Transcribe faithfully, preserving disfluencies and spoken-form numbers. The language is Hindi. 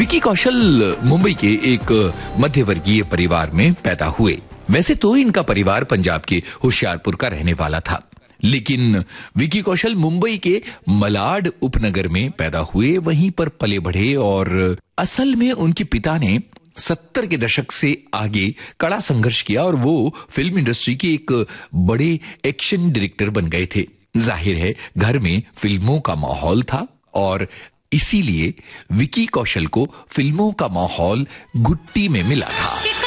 विकी कौशल मुंबई के एक मध्यवर्गीय परिवार में पैदा हुए। वैसे तो इनका परिवार पंजाब के होशियारपुर का रहने वाला था, लेकिन विकी कौशल मुंबई के मलाड उपनगर में पैदा हुए, वहीं पर पले बढ़े और असल में उनके पिता ने सत्तर के दशक से आगे कड़ा संघर्ष किया और वो फिल्म इंडस्ट्री के एक बड़े एक्शन डायरेक्टर बन गए थे। जाहिर है घर में फिल्मों का माहौल था और इसीलिए विकी कौशल को फिल्मों का माहौल गुट्टी में मिला था।